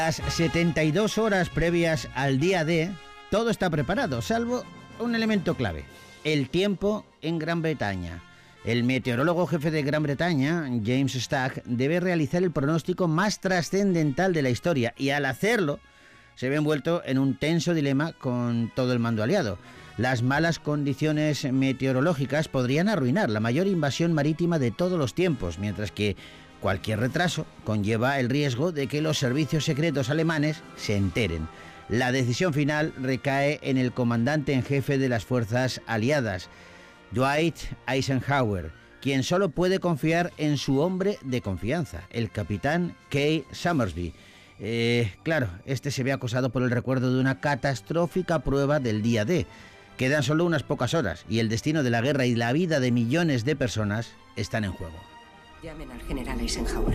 Las 72 horas previas al día D, todo está preparado, salvo un elemento clave: el tiempo en Gran Bretaña. El meteorólogo jefe de Gran Bretaña, James Stack, debe realizar el pronóstico más trascendental de la historia y al hacerlo se ve envuelto en un tenso dilema con todo el mando aliado. Las malas condiciones meteorológicas podrían arruinar la mayor invasión marítima de todos los tiempos, mientras que cualquier retraso conlleva el riesgo de que los servicios secretos alemanes se enteren. La decisión final recae en el comandante en jefe de las fuerzas aliadas, Dwight Eisenhower, quien solo puede confiar en su hombre de confianza, el capitán Kay Summersby. Claro, este se ve acosado por el recuerdo de una catastrófica prueba del día D. Quedan solo unas pocas horas y el destino de la guerra y la vida de millones de personas están en juego. Llamen al general Eisenhower.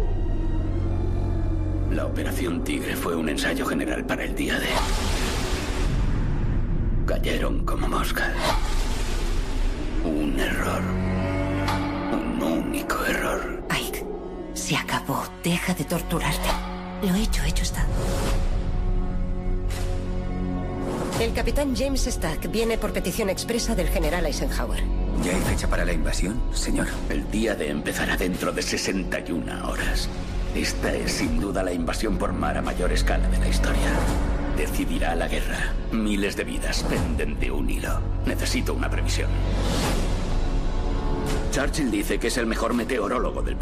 La Operación Tigre fue un ensayo general para el día D. Cayeron como moscas. Un error. Un único error. Ike, se acabó. Deja de torturarte. Lo hecho está. El capitán James Stack viene por petición expresa del general Eisenhower. ¿Ya hay fecha para la invasión, señor? El día D empezará dentro de 61 horas. Esta es sin duda la invasión por mar a mayor escala de la historia. Decidirá la guerra. Miles de vidas penden de un hilo. Necesito una previsión. Churchill dice que es el mejor meteorólogo del